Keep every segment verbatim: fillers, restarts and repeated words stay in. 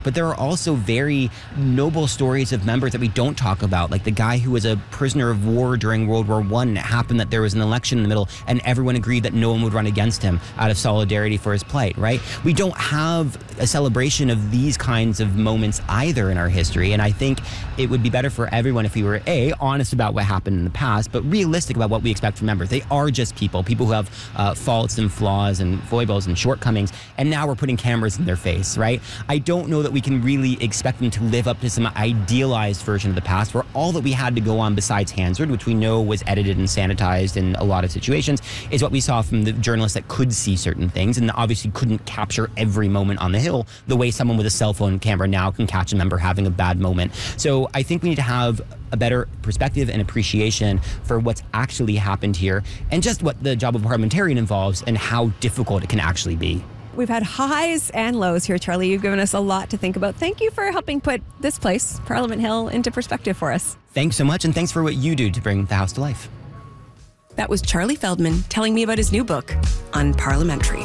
But there are also very noble stories of members that we don't talk about, like the guy who was a prisoner of war during World War One. And it happened that there was an election in the middle, and everyone agreed that no one would run against him out of solidarity for his plight, right? We don't have a celebration of these kinds of moments either in our history, and I think it would be better for everyone if we were, A, honest about what happened in the past, but realistic about what we expect from members. They are just people, people who have uh, faults and flaws and foibles and shortcomings, and now we're putting cameras in their face, right? I don't know that we can really expect them to live up to some idealized version of the past where all that we had to go on besides Hansard, which we know was edited and sanitized in a lot of situations, is what we saw from the journalists that could see certain things and obviously couldn't capture every moment on the Hill the way someone with a cell phone camera now can catch a member having a bad moment. So I think we need to have a better perspective and appreciation for what's actually happened here and just what the job of a parliamentarian involves and how difficult it can actually be. We've had highs and lows here, Charlie. You've given us a lot to think about. Thank you for helping put this place, Parliament Hill, into perspective for us. Thanks so much, and thanks for what you do to bring the House to life. That was Charlie Feldman telling me about his new book, Unparliamentary.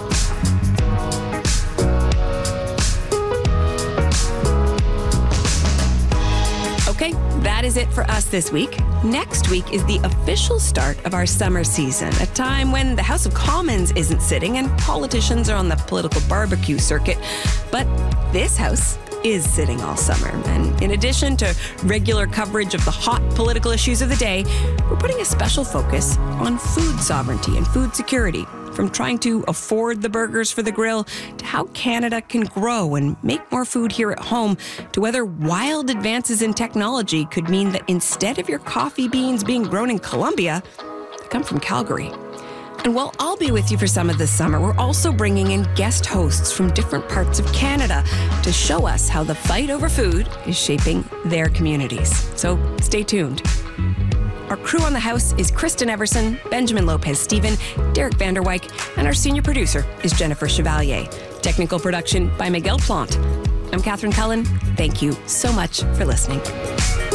Okay, that is it for us this week. Next week is the official start of our summer season, a time when the House of Commons isn't sitting and politicians are on the political barbecue circuit. But this House is sitting all summer. And in addition to regular coverage of the hot political issues of the day, we're putting a special focus on food sovereignty and food security. From trying to afford the burgers for the grill to how Canada can grow and make more food here at home to whether wild advances in technology could mean that instead of your coffee beans being grown in Colombia, they come from Calgary. And while I'll be with you for some of this summer, we're also bringing in guest hosts from different parts of Canada to show us how the fight over food is shaping their communities. So stay tuned. Our crew on the House is Kristen Everson, Benjamin Lopez-Steven, Derek Vanderwyk, and our senior producer is Jennifer Chevalier. Technical production by Miguel Plant. I'm Catherine Cullen. Thank you so much for listening.